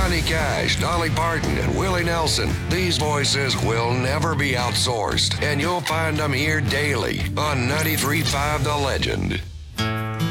Johnny Cash, Dolly Parton, and Willie Nelson. These voices will never be outsourced, and you'll find them here daily on 93.5 The Legend.